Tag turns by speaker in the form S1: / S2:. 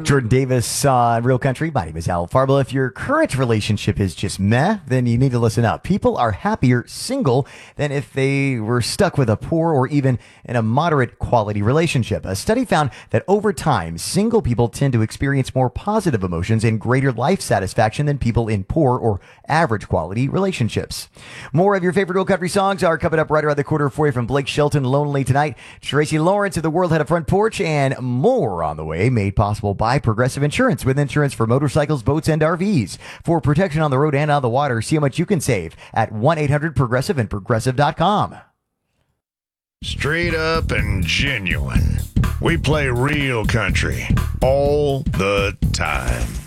S1: Jordan Davis on Real Country. My name is Al Farble. If your current relationship is just meh, then you need to listen up. People are happier single than if they were stuck with a poor or even in a moderate quality relationship. A study found that over time, single people tend to experience more positive emotions and greater life satisfaction than people in poor or average quality relationships. More of your favorite Real Country songs are coming up right around the corner for you from Blake Shelton, Lonely Tonight, Tracy Lawrence of The World Had a Front Porch, and more on the way, made possible by Progressive Insurance, with insurance for motorcycles, boats, and RVs. For protection on the road and on the water, see how much you can save at 1-800-PROGRESSIVE and Progressive.com.
S2: Straight up and genuine. We play real country all the time.